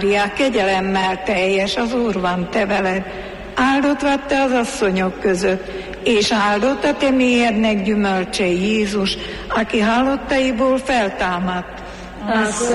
Mária, kegyelemmel teljes, az Úr van te veled, áldott vagy te az asszonyok között, és áldott a te méhednek gyümölcse Jézus, aki halottaiból feltámadt.